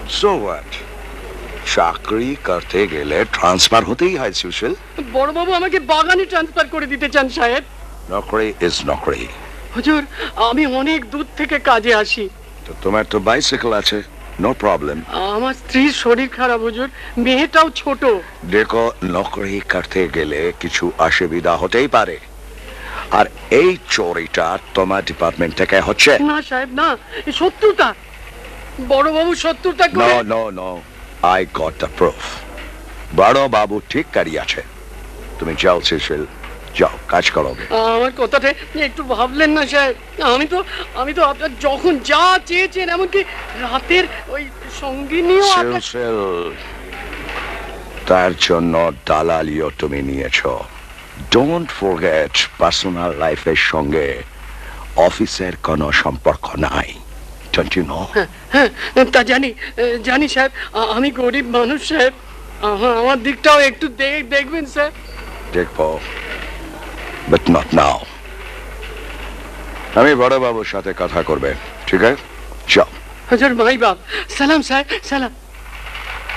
So what, চাকরি করতে গেলে ট্রান্সফার হতেই হয় সুশীল। বড়বাবু আমাকে বাগানে ট্রান্সফার করে দিতে চান সাহেব। নকরি ইজ নকরি। হুজুর, আমি অনেক দূর থেকে কাজে আসি। তো তোমার তো বাইসাইকেল আছে, নো প্রবলেম। আমার স্ত্রীর শরীর খারাপ হুজুর, মেয়েটাও ছোট। দেখো, নকরি করতে গেলে কিছু অসুবিধা হতেই পারে, আর এই চোরিটা তোমার ডিপার্টমেন্ট থেকে হচ্ছে। না সাহেব না, শত্রুতা, বড়বাবু শত্রুতা নো করে। No no, I got the proof. বড় বাবু ঠিক কারি আছে। তুমি যাও সুশীল, যাও কাজ করো। আমার কথাটা একটু ভাবলেন না সাহেব? আমি তো আপনার যখন যা চেয়েছেন, এমনকি রাতের ওই সঙ্গিনীও আপনার। সুশীল, তার জন্য দালালিও তুমি নিয়েছ। ডোন্ট ফরগেট, পার্সোনাল লাইফের সঙ্গে অফিসের কোনো সম্পর্ক নাই। Don't you know? হ্যাঁ, তা জানি জানি সাহেব। আমি গরিব মানুষ সাহেব, আমার দিকটাও একটু দেখবেন স্যার। দেখবো, বাট নট নাও। আমি বড় বাবুর সাথে কথা করবে, ঠিক আছে? যাও। হজর মাই বাপ, সালাম সাহেব, সালাম।